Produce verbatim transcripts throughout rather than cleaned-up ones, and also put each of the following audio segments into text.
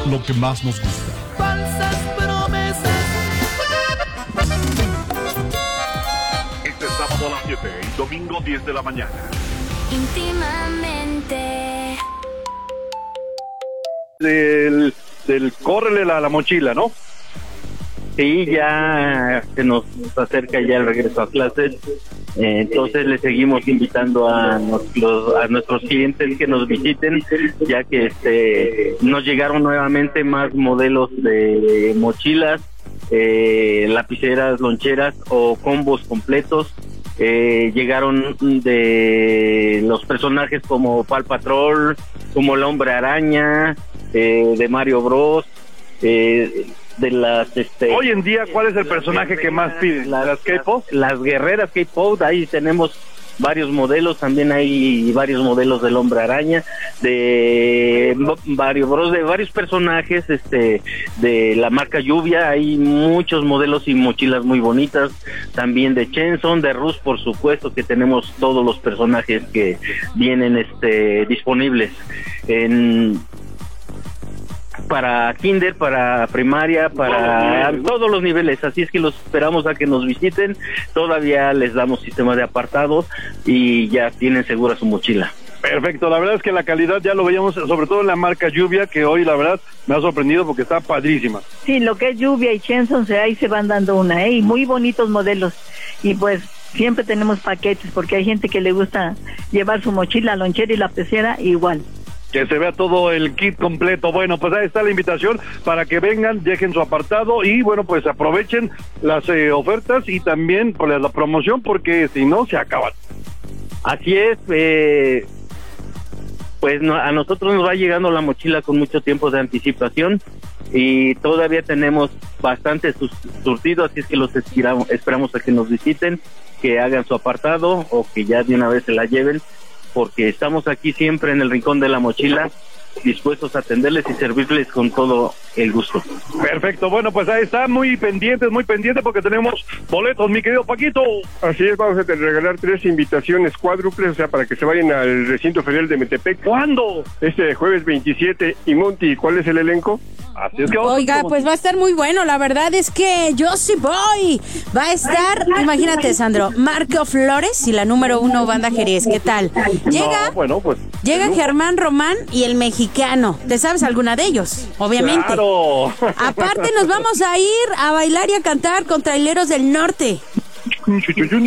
lo que más nos gusta. Falsas promesas. Este sábado a las siete y domingo diez de la mañana. Íntimamente. Del, del córrele la, la mochila, ¿no? Sí, ya se nos acerca ya el regreso a clases, eh, entonces le seguimos invitando a nuestros, a nuestros clientes que nos visiten, ya que este nos llegaron nuevamente más modelos de mochilas, eh, lapiceras, loncheras o combos completos. Eh, llegaron de los personajes como Paw Patrol, como el Hombre Araña, eh, de Mario Bros, eh, de las este hoy en día, ¿cuál es el personaje que más piden? Las, ¿Las K-pop? Las, las guerreras K-pop, ahí tenemos varios modelos, también hay varios modelos del Hombre Araña, de varios bros, de varios personajes, este, de la marca Lluvia, hay muchos modelos y mochilas muy bonitas, también de Chenson, de Rus, por supuesto, que tenemos todos los personajes que vienen este disponibles en para kinder, para primaria, para todos los niveles, así es que los esperamos a que nos visiten, todavía les damos sistema de apartado y ya tienen segura su mochila. Perfecto, la verdad es que la calidad ya lo veíamos, sobre todo en la marca Lluvia, que hoy la verdad me ha sorprendido porque está padrísima. Sí, lo que es Lluvia y Chenson, ahí se van dando una, ¿eh? Y muy bonitos modelos, y pues siempre tenemos paquetes, porque hay gente que le gusta llevar su mochila, lonchera y la pecera igual. Que se vea todo el kit completo. Bueno, pues ahí está la invitación para que vengan, dejen su apartado y bueno, pues aprovechen las eh, ofertas y también pues, la promoción, porque si no se acaban. Así es, eh, pues no, a nosotros nos va llegando la mochila con mucho tiempo de anticipación y todavía tenemos bastante sus, surtido, así es que los esperamos, esperamos a que nos visiten, que hagan su apartado o que ya de una vez se la lleven, porque estamos aquí siempre en el rincón de la mochila, dispuestos a atenderles y servirles con todo el gusto. Perfecto, bueno, pues ahí está, muy pendientes, muy pendientes, porque tenemos boletos, mi querido Paquito. Así es, vamos a regalar tres invitaciones cuádruples, o sea, para que se vayan al recinto ferial de Metepec. ¿Cuándo? Este jueves veintisiete. Y Monty, ¿cuál es el elenco? Así es que vamos. Oiga, pues va a estar muy bueno, la verdad es que yo sí voy. Va a estar, imagínate, Sandro, Marco Flores y la número uno Banda Jerez, ¿qué tal? Llega, no, bueno, pues, llega Germán Román y el mexicano. ¿Te sabes alguna de ellos? Obviamente. Claro. Aparte nos vamos a ir a bailar y a cantar con Traileros del Norte. Algo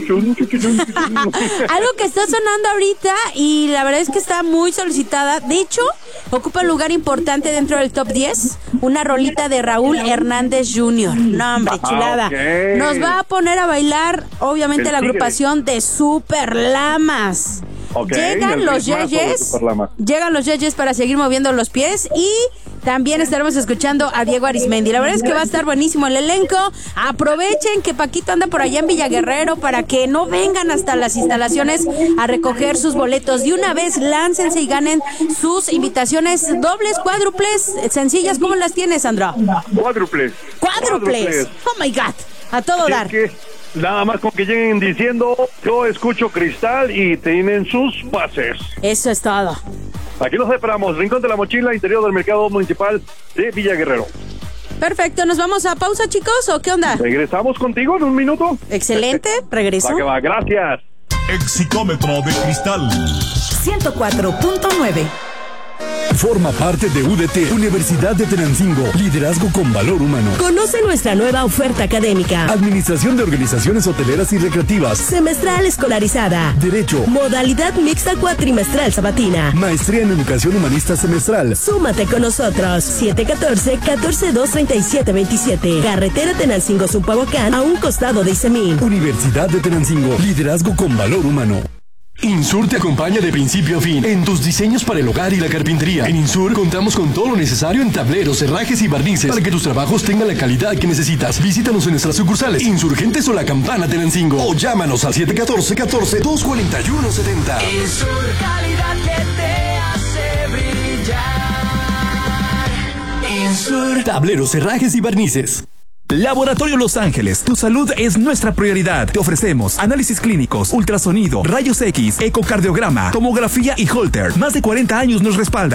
que está sonando ahorita y la verdad es que está muy solicitada. De hecho, ocupa un lugar importante dentro del top diez. Una rolita de Raúl Hernández junior No, hombre, chulada. Okay. Nos va a poner a bailar, obviamente, El la tigre. agrupación de Super Lamas. Okay, llegan el los ritmazo de yeyes, Superlama. llegan los yeyes para seguir moviendo los pies y también estaremos escuchando a Diego Arismendi. La verdad es que va a estar buenísimo el elenco. Aprovechen que Paquito anda por allá en Villaguerrero para que no vengan hasta las instalaciones a recoger sus boletos. De una vez, láncense y ganen sus invitaciones dobles, cuádruples, sencillas. ¿Cómo las tienes, Sandra? Cuádruples. Cuádruples. Oh my God. A todo Así dar. es que nada más con que lleguen diciendo yo escucho Cristal y tienen sus pases. Eso es todo. Aquí los esperamos, Rincón de la Mochila, interior del Mercado Municipal de Villa Guerrero. Perfecto, ¿nos vamos a pausa, chicos, o qué onda? Regresamos contigo en un minuto. Excelente, regreso. Va que va, gracias. Exicómetro de cristal. ciento cuatro punto nueve. Forma parte de U D T, Universidad de Tenancingo, liderazgo con valor humano. Conoce nuestra nueva oferta académica. Administración de organizaciones hoteleras y recreativas. Semestral escolarizada. Derecho. Modalidad mixta cuatrimestral sabatina. Maestría en Educación Humanista semestral. Súmate con nosotros. siete uno cuatro, uno cuatro dos, tres siete dos siete. Carretera Tenancingo-Zumpahuacán, a un costado de Isemín. Universidad de Tenancingo, liderazgo con valor humano. Insur te acompaña de principio a fin en tus diseños para el hogar y la carpintería. En Insur contamos con todo lo necesario en tableros, herrajes y barnices para que tus trabajos tengan la calidad que necesitas. Visítanos en nuestras sucursales Insurgentes o La Campana Tenancingo o llámanos al siete uno cuatro, uno cuatro dos, cuatro uno siete cero. Insur, calidad que te hace brillar. Insur. Tableros, herrajes y barnices. Laboratorio Los Ángeles, tu salud es nuestra prioridad. Te ofrecemos análisis clínicos, ultrasonido, rayos X, ecocardiograma, tomografía y Holter. Más de cuarenta años nos respaldan.